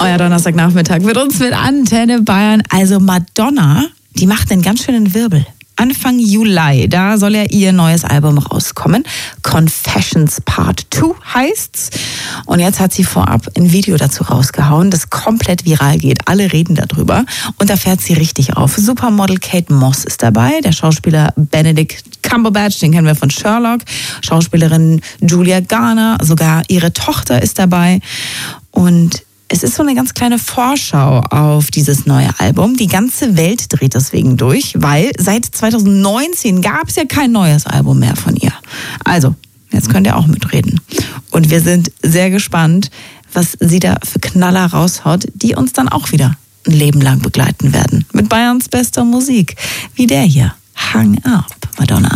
Euer Donnerstagnachmittag mit uns mit Antenne Bayern. Also Madonna, die macht einen ganz schönen Wirbel. Anfang Juli, da soll ja ihr neues Album rauskommen. Confessions Part 2 heißt's. Und jetzt hat sie vorab ein Video dazu rausgehauen, das komplett viral geht. Alle reden darüber. Und da fährt sie richtig auf. Supermodel Kate Moss ist dabei. Der Schauspieler Benedict Cumberbatch, den kennen wir von Sherlock. Schauspielerin Julia Garner, sogar ihre Tochter ist dabei. Und es ist so eine ganz kleine Vorschau auf dieses neue Album. Die ganze Welt dreht deswegen durch, weil seit 2019 gab es ja kein neues Album mehr von ihr. Also, jetzt könnt ihr auch mitreden. Und wir sind sehr gespannt, was sie da für Knaller raushaut, die uns dann auch wieder ein Leben lang begleiten werden. Mit Bayerns bester Musik, wie der hier. Hang Up, Madonna.